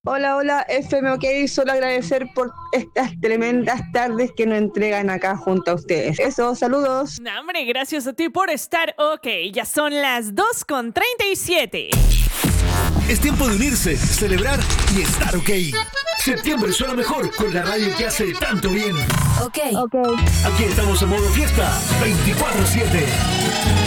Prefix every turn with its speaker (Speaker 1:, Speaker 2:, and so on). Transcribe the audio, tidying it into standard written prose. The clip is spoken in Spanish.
Speaker 1: Hola, hola, FM OK, solo agradecer por estas tremendas tardes que nos entregan acá junto a ustedes. Eso, saludos.
Speaker 2: No, hombre, gracias a ti por estar OK. Ya son las 2:37.
Speaker 3: Es tiempo de unirse, celebrar y estar OK. Septiembre suena mejor con la radio que hace tanto bien.
Speaker 4: OK.
Speaker 3: Aquí estamos en modo fiesta 24/7.